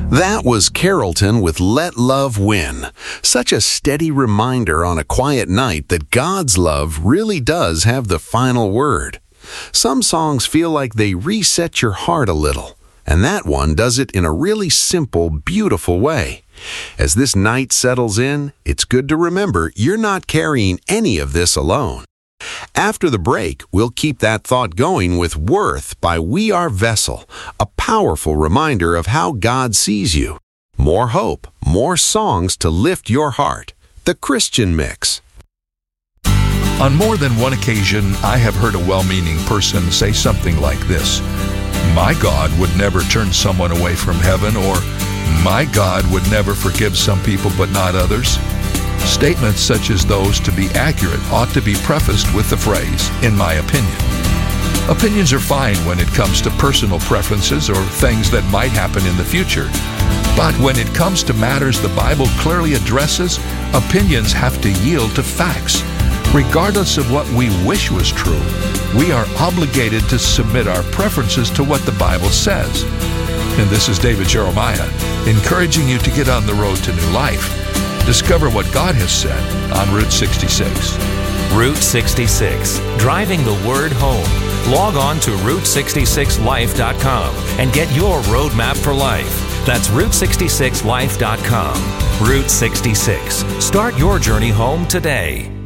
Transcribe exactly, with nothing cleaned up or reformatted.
That was Carrollton with Let Love Win. Such a steady reminder on a quiet night that God's love really does have the final word. Some songs feel like they reset your heart a little, and that one does it in a really simple, beautiful way. As this night settles in, it's good to remember you're not carrying any of this alone. After the break, we'll keep that thought going with Worth by We Are Vessel, a powerful reminder of how God sees you. More hope, more songs to lift your heart. The Christian Mix. On more than one occasion, I have heard a well-meaning person say something like this: "My God would never turn someone away from heaven," or "My God would never forgive some people but not others." Statements such as those, to be accurate, ought to be prefaced with the phrase, "in my opinion." Opinions are fine when it comes to personal preferences or things that might happen in the future. But when it comes to matters the Bible clearly addresses, opinions have to yield to facts. Regardless of what we wish was true, we are obligated to submit our preferences to what the Bible says. And this is David Jeremiah, encouraging you to get on the road to new life. Discover what God has said on Route sixty-six. Route sixty-six, driving the word home. Log on to route sixty-six life dot com and get your roadmap for life. That's route sixty-six life dot com. Route sixty-six. Start your journey home today.